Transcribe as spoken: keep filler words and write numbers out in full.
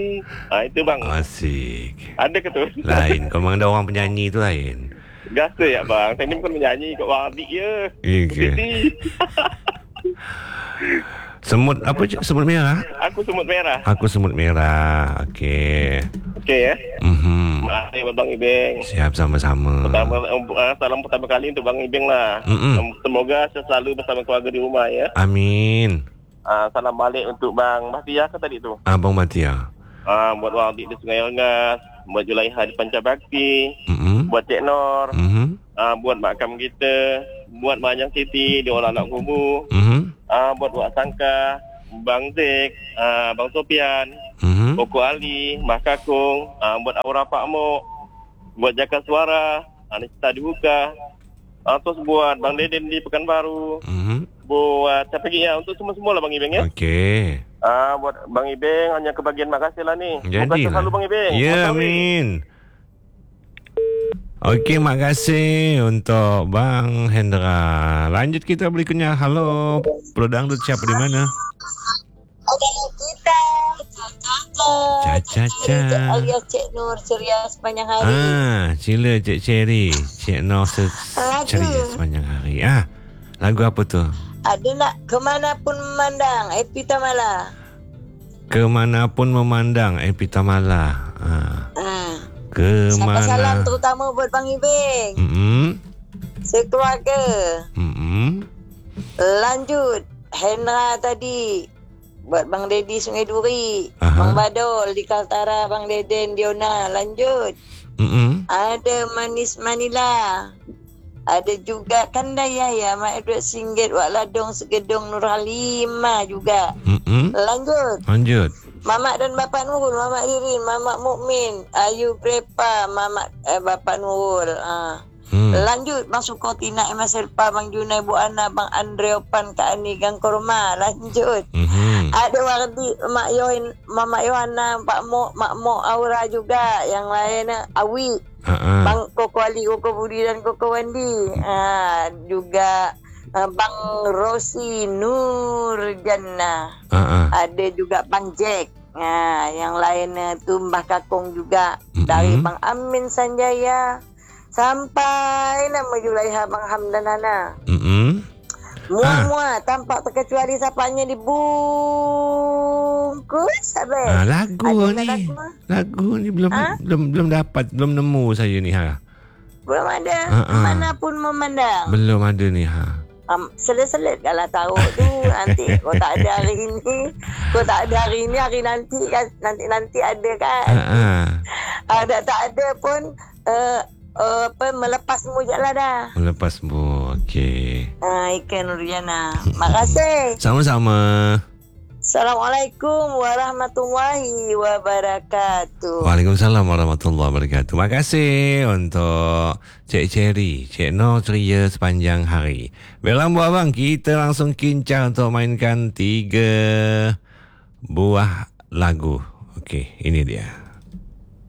Ah, itu bang. Asik. Ada ke tu? Lain. Kalau memang ada orang penyanyi tu lain. Biasa ya bang. Saya ni bukan menyanyi kat Bang Adik je. Ya ke? Semut apa je? Semut merah? Aku semut merah. Aku semut merah. Okey. Okey ya. Mhm. Terima kasih buat Bang Ibeng. Siap, sama-sama. Pertama, uh, salam pertama kali untuk Bang Ibeng lah. Mm-mm. Semoga selalu bersama keluarga di rumah ya. Amin. Uh, salam balik untuk Bang Bahtiar ke tadi tu. Abang Matia. Uh, buat Bang Adik di Sungai Rengas, buat Julaiha di Pancabakti, Mhm. buat Cik Nor, Mhm. uh, buat makam kita, buat Mak Anjang Siti di Orang Anak Kubu, Mhm. uh, buat Wak Sangka, Bang Zik, uh, Bang Sopian, Mhm. Koko Ali, Mbah Kakung, uh, buat Aura Pak Mok, buat Jaka Suara, Anista Dibuka, uh, terus buat Bang Deden di Pekanbaru, Mhm. buat siapa lagi ya, untuk semua-semua lah Bang Ibeng ya. Okey. Ah, buat Bang Ibeng hanya kebagian makasih lah ni. Terima kasih Jadilah. selalu Bang Ibeng. Ya, amin. Okey, makasih untuk Bang Hendra. Lanjut kita berikutnya. Halo, Pro Dangdut siapa di mana? Kita Caca-caca. alias Cik Nur ceria sepanjang hari. Ah, sila Cik Cherry. Cik Noh se- Lagu. ceria sepanjang hari. Ah, lagu apa tu? Ada nak kemanapun memandang Epitamala. Kemanapun memandang Epitamala. Ah, Hmm. kemana? Salam terutama buat Bang Ibeng. Hmm. Sekeluarga. Hmm. Lanjut Hendra tadi. Buat Bang Dedi Sungai Duri. Aha. Bang Badol di Kaltara. Bang Deden Diona. Lanjut. Hmm. Ada Manis Manila. Ada juga Kandaya ya Mak Edward Singgit Wak Ladong Segedong Nur Halimah juga. Hmm. Lanjut Lanjut. Mamak dan Bapak Nurul, Mamak Dirin, Mamak Mukmin, Ayu Prepa, Mamak eh, Bapak Nurul. Ah. Hmm. Lanjut Bang Sukotina, Emma Serpa, Bang Junai Bu Ana, Bang Andreopan, Kak Ani Gang Korma. Lanjut. Hmm. Ada Wardi, Mak Yohin, Mama Yohana, Pak Mok, Mak Mok Aura juga. Yang lainnya Awi, Ah. Bang Koko Ali, Koko Budi dan Koko Wandi. Ah, juga ah, Bang Rosi Nur Jannah. Ah. Ada juga Bang Jack. Ah, yang lainnya tu Mbah Kakung juga. Mm-mm. Dari Bang Amin Sanjaya sampai nama Julaiha Bang Hamdan Hana. Hmm. Mua-mua tampak terkecuali sapanya dibungkus. Habis. Ah, lagu Ada ni. lagu? Lagu ni belum Ha? belum belum dapat, belum nemu saya ni ha. Belum ada. Ah, ah. Manapun memandang. Belum ada ni ha. Um, selit-selit kalau tahu tu nanti kau tak ada hari ini, kau tak ada hari ini, hari nanti kan, nanti-nanti ada kan. Ha ah. Ada tak ada pun uh, uh, apa melepasmu je lah dah. Lepas bu. Okey. Uh, Ika Nurjana. Makasih. Sama-sama. Assalamualaikum warahmatullahi wabarakatuh. Waalaikumsalam warahmatullahi wabarakatuh. Terima kasih untuk Cik Cherry, Cik Noh ceria sepanjang hari. Baiklah buat abang, kita langsung kincang untuk mainkan tiga buah lagu. Okey, ini dia.